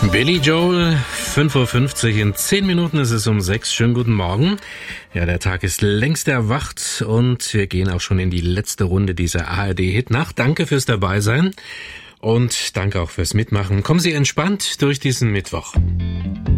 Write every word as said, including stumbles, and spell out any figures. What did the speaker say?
Billy Joel, fünf Uhr fünfzig, in zehn Minuten ist es um sechs. Schönen guten Morgen. Ja, der Tag ist längst erwacht und wir gehen auch schon in die letzte Runde dieser A R D-Hitnacht. Danke fürs Dabeisein und danke auch fürs Mitmachen. Kommen Sie entspannt durch diesen Mittwoch.